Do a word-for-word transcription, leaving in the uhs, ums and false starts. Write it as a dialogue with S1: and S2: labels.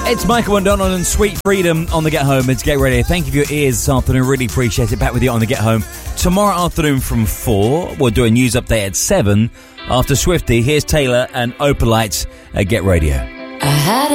S1: It's Michael McDonald and Sweet Freedom on the Get Home. It's Get Ready. Thank you for your ears this afternoon. Really appreciate it. Back with you on the Get Home tomorrow afternoon from four. We'll do a news update at seven. After Swifty, here's Taylor and Opalites at Get Radio.
S2: I had